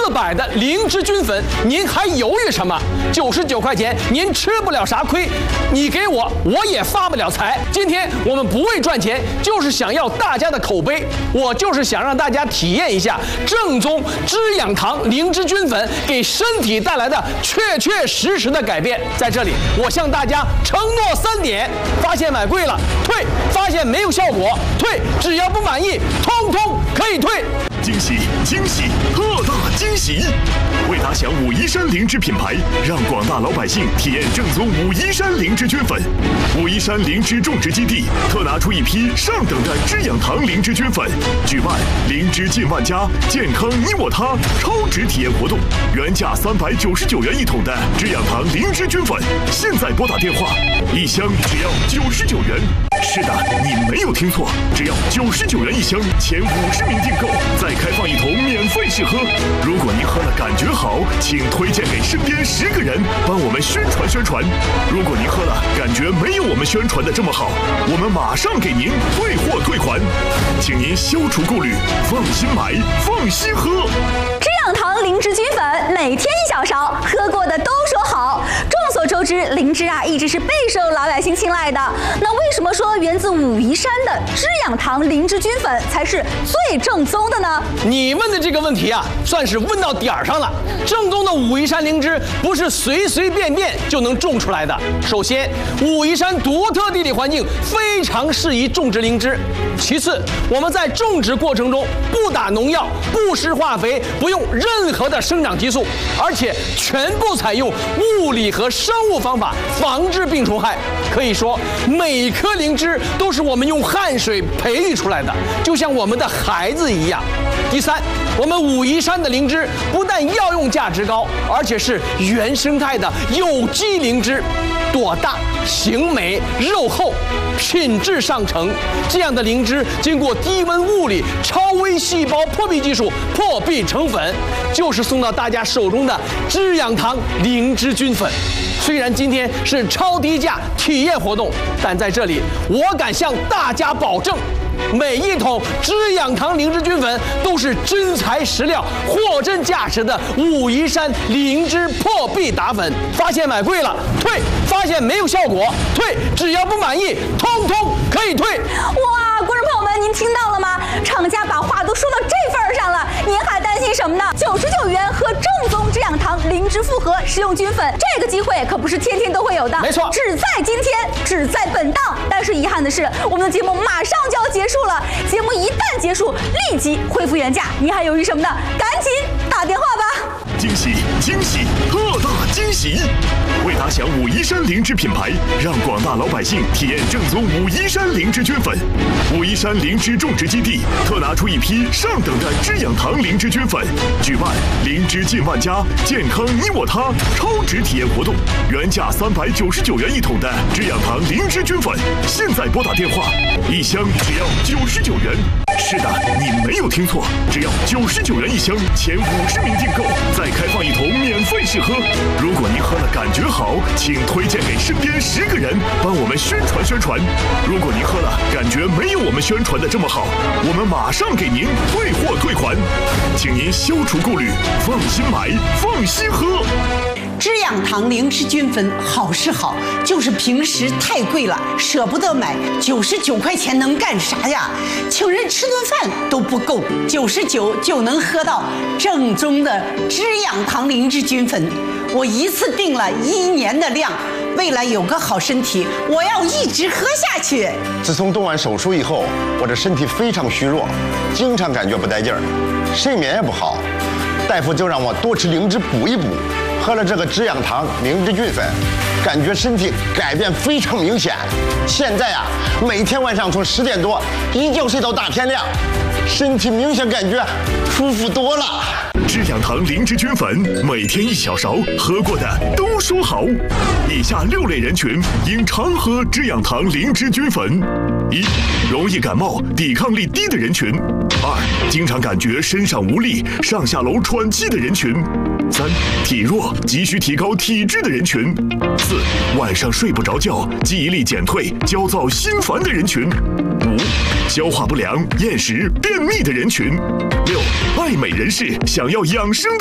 400的灵芝菌粉，您还犹豫什么？99块钱，您吃不了啥亏，你给我，我也发不了财。今天我们不为赚钱，就是想要大家的口碑，我就是想让大家体验一下正宗滋养堂灵芝菌粉给身体带来的确确实实的改变。在这里，我向大家承诺3点：发现买贵了退，发现没有效果退，只要不满意，通通可以退。 惊喜惊喜，特大惊喜！为打响武夷山灵芝品牌，让广大老百姓体验正宗武夷山灵芝菌粉。武夷山灵芝种植基地特拿出一批上等的滋养堂灵芝菌粉，举办灵芝进万家，健康你我他超值体验活动。原价399元一桶的滋养堂灵芝菌粉，现在拨打电话，1箱只要99元。是的，你没有听错，只要99元一箱，前50名订购，再开放一桶免费试喝。如果您喝了感觉好，请推荐给身边10个人，帮我们宣传宣传。如果您喝了感觉没有我们宣传的这么好，我们马上给您退货退款，请您消除顾虑，放心买，放心喝。 滋养堂灵芝菌粉，每天1小勺，喝过的都说好。众所周知，灵芝一直是备受老百姓青睐的。那为什么说源自武夷山的滋养堂灵芝菌粉才是最正宗的呢？ 你问的这个问题算是问到点儿上了。正宗的武夷山灵芝不是随随便便就能种出来的。首先，武夷山独特地理环境非常适宜种植灵芝。其次，我们在种植过程中不打农药、不施化肥，不用任何的生长激素，而且全部采用物理和生物方法防治病虫害。可以说，每一颗灵芝都是我们用汗水培育出来的，就像我们的孩子一样。第三，我们武夷山的灵芝不但药用价值高，而且是原生态的有机灵芝，朵大、形美、肉厚，品质上乘。这样的灵芝经过低温物理、超微细胞破壁技术破壁成粉，就是送到大家手中的滋养堂灵芝菌粉。虽然今天是超低价体验活动，但在这里我敢向大家保证，每一桶滋养堂灵芝菌粉都是真材实料、货真价实的武夷山灵芝破壁打粉。发现买贵了退，发现没有效果退，只要不满意，通通可以退。 哇，观众朋友们，您听到了吗？厂家把话都说到这份上了，您还担心什么呢？99元喝正宗滋养堂灵芝复合食用菌粉，这个机会可不是天天都会有的。 没错， 只在今天，只在本档。但是遗憾的是，我们的节目马上就要结束了。节目一旦结束，立即恢复原价。您还犹豫什么呢？赶紧打电话吧！ 惊喜惊喜，特大惊喜！为打响武夷山灵芝品牌，让广大老百姓体验正宗武夷山灵芝菌粉。武夷山灵芝种植基地特拿出一批上等的滋养堂灵芝菌粉，举办灵芝进万家，健康你我他超值体验活动。原价399元一桶的滋养堂灵芝菌粉，现在拨打电话，1箱只要99元。是的，你没有听错，只要99元一箱，前50名订购，再开放一桶免费试喝。如果您喝了感觉好，请推荐给身边10个人，帮我们宣传宣传。如果您喝了感觉没有我们宣传的这么好，我们马上给您退货退款，请您消除顾虑，放心买，放心喝。 滋养堂灵芝菌粉好是好，就是平时太贵了，舍不得买。99块钱能干啥呀？请人吃顿饭都不够，99就能喝到正宗的滋养堂灵芝菌粉。我一次订了1年的量，为了有个好身体，我要一直喝下去。 自从动完手术以后，我的身体非常虚弱，经常感觉不带劲儿，睡眠也不好。大夫就让我多吃灵芝补一补。喝了这个滋养堂灵芝菌粉，感觉身体改变非常明显。现在每天晚上从10点多一觉睡到大天亮，身体明显感觉舒服多了。 滋养堂灵芝菌粉，每天1小勺，喝过的都说好。以下6类人群应常喝滋养堂灵芝菌粉：1. 容易感冒、抵抗力低的人群；2. 经常感觉身上无力、上下楼喘气的人群； 3. 体弱、急需提高体质的人群； 4. 晚上睡不着觉、记忆力减退、焦躁心烦的人群； 5. 消化不良、厌食、便秘的人群； 6. 爱美人士想要养生的